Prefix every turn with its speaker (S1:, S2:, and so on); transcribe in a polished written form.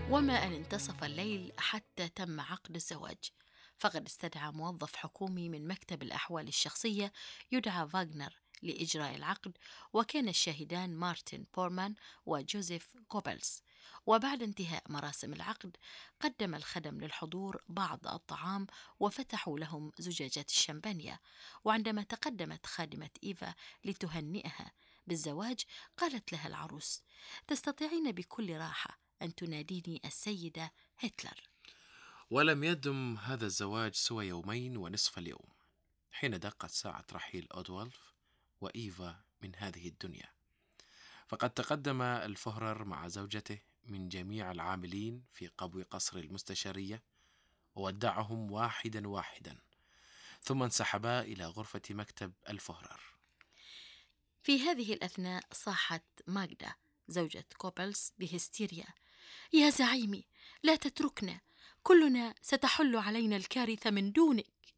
S1: وما أن انتصف الليل حتى تم عقد الزواج، فقد استدعى موظف حكومي من مكتب الأحوال الشخصية يدعى فاغنر لإجراء العقد، وكان الشاهدان مارتن بورمان وجوزيف كوبلز. وبعد انتهاء مراسم العقد قدم الخدم للحضور بعض الطعام وفتحوا لهم زجاجات الشمبانيا. وعندما تقدمت خادمة إيفا لتهنئها بالزواج قالت لها العروس: تستطيعين بكل راحة أن تناديني السيدة هتلر.
S2: ولم يدم هذا الزواج سوى يومين ونصف اليوم حين دقت ساعة رحيل أودولف وإيفا من هذه الدنيا، فقد تقدم الفهرر مع زوجته من جميع العاملين في قبو قصر المستشارية وودعهم واحدا واحدا، ثم انسحبا إلى غرفة مكتب الفهرر.
S1: في هذه الأثناء صاحت ماغدا زوجة كوبلز بهستيريا: يا زعيمي، لا تتركنا، كلنا ستحل علينا الكارثة من دونك.